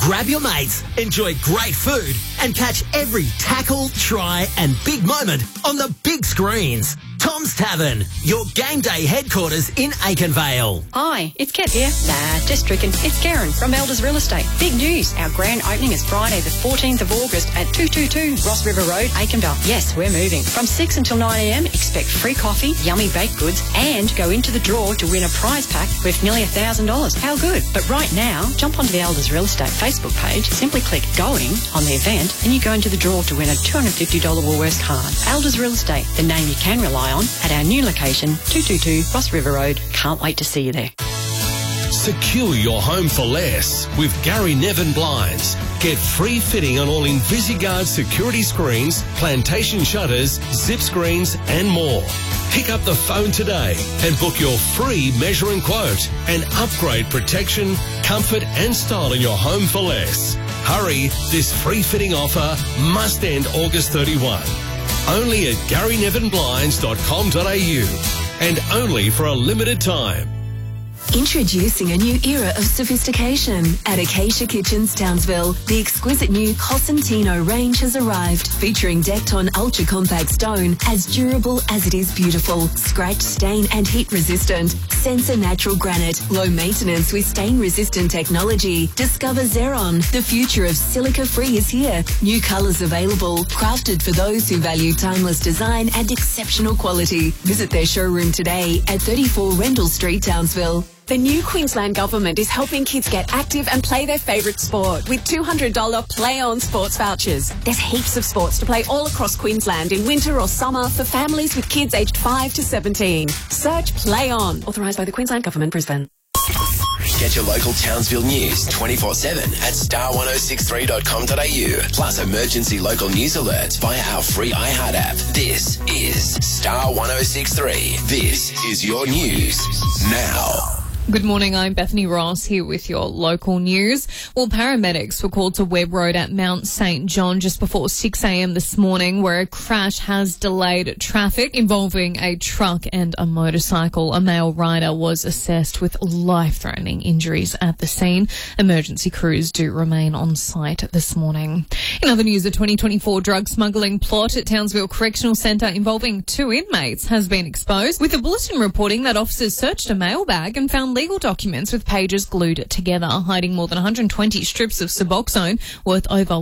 Grab your mates, enjoy great food and catch every tackle, try and big moment on the big screens. Tom's Tavern, your game day headquarters in Aikenvale. Hi, it's Kat here. Nah, just tricking. It's Karen from Elders Real Estate. Big news. Our grand opening is Friday the 14th of August at 222 Ross River Road, Aikenvale. Yes, we're moving. From 6 until 9 a.m, expect free coffee, yummy baked goods and go into the draw to win a prize pack worth nearly $1,000. How good? But right now, jump onto the Elders Real Estate Facebook page, simply click Going on the event and you go into the draw to win a $250 Woolworths card. Elders Real Estate, the name you can rely on at our new location, 222 Ross River Road. Can't wait to see you there. Secure your home for less with Gary Nevin Blinds. Get free fitting on all InvisiGuard security screens, plantation shutters, zip screens and more. Pick up the phone today and book your free measure and quote and upgrade protection, comfort and style in your home for less. Hurry, this free fitting offer must end August 31. Only at GaryNevinBlinds.com.au and only for a limited time. Introducing a new era of sophistication. At Acacia Kitchens, Townsville, the exquisite new Cosentino range has arrived, featuring Decton Ultra Compact Stone, as durable as it is beautiful, scratch, stain and heat resistant. Sensor Natural Granite, low maintenance with stain resistant technology. Discover Xeron, the future of silica-free is here. New colours available, crafted for those who value timeless design and exceptional quality. Visit their showroom today at 34 Rendell Street, Townsville. The new Queensland Government is helping kids get active and play their favourite sport with $200 Play On sports vouchers. There's heaps of sports to play all across Queensland in winter or summer for families with kids aged 5 to 17. Search Play On. Authorised by the Queensland Government, Brisbane. Get your local Townsville news 24/7 at star1063.com.au. Plus emergency local news alerts via our free iHeart app. This is Star 1063. This is your news now. Good morning, I'm Bethany Ross here with your local news. Well, paramedics were called to Webb Road at Mount St John just before 6 a.m. this morning, where a crash has delayed traffic involving a truck and a motorcycle. A male rider was assessed with life-threatening injuries at the scene. Emergency crews do remain on site this morning. In other news, a 2024 drug smuggling plot at Townsville Correctional Centre involving 2 inmates has been exposed, with a bulletin reporting that officers searched a mailbag and found legal documents with pages glued together, hiding more than 120 strips of Suboxone worth over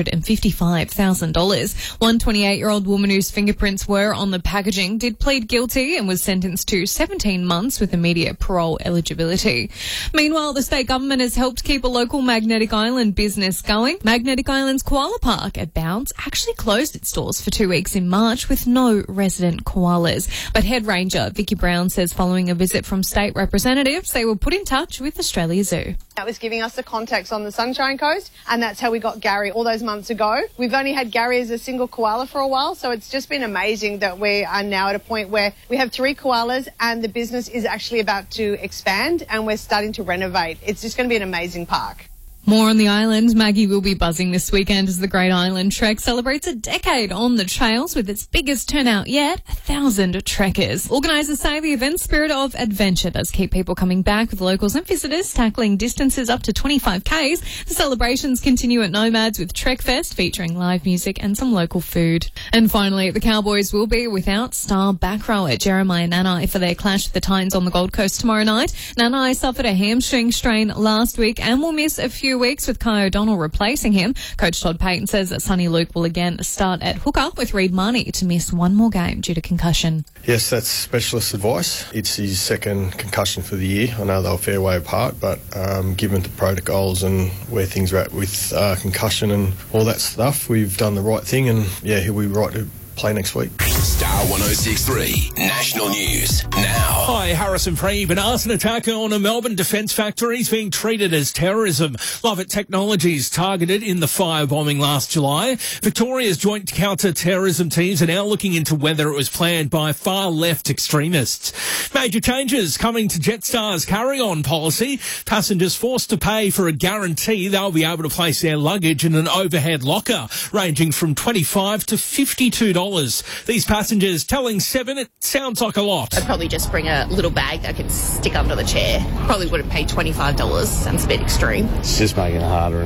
$155,000. One 28-year-old woman whose fingerprints were on the packaging did plead guilty and was sentenced to 17 months with immediate parole eligibility. Meanwhile, the state government has helped keep a local Magnetic Island business going. Magnetic Island's Koala Park at Bounce actually closed its doors for 2 weeks in March with no resident koalas. But Head Ranger Vicky Brown says following a visit from state representatives, they were put in touch with Australia Zoo. That was giving us the contacts on the Sunshine Coast, and that's how we got Gary all those months ago. We've only had Gary as a single koala for a while, so it's just been amazing that we are now at a point where we have 3 koalas and the business is actually about to expand and we're starting to renovate. It's just going to be an amazing park. More on the island. Maggie will be buzzing this weekend as the Great Island Trek celebrates a decade on the trails with its biggest turnout yet, 1,000 trekkers. Organisers say the event's spirit of adventure does keep people coming back, with locals and visitors tackling distances up to 25 k's. The celebrations continue at Nomads with Trek Fest featuring live music and some local food. And finally, the Cowboys will be without star back rower Jeremiah Nanai for their clash with the Titans on the Gold Coast tomorrow night. Nanai suffered a hamstring strain last week and will miss a few weeks with Kai O'Donnell replacing him. Coach Todd Payton says that Sonny Luke will again start at hooker, with Reid Marnie to miss one more game due to concussion. Yes, that's specialist advice. It's his second concussion for the year. I know they're a fair way apart, but given the protocols and where things are at with concussion and all that stuff, we've done the right thing, and yeah, he'll be right to play next week. Star 1063 National News now. Hi, Harrison Freeb. An arson attack on a Melbourne defence factory is being treated as terrorism. Lovett Technologies targeted in the firebombing last July. Victoria's joint counter-terrorism teams are now looking into whether it was planned by far-left extremists. Major changes coming to Jetstar's carry-on policy. Passengers forced to pay for a guarantee they'll be able to place their luggage in an overhead locker, ranging from $25 to $52. These passengers telling Seven it sounds like a lot. I'd probably just bring a little bag that I could stick under the chair. Probably wouldn't pay $25. Sounds a bit extreme. It's just making it harder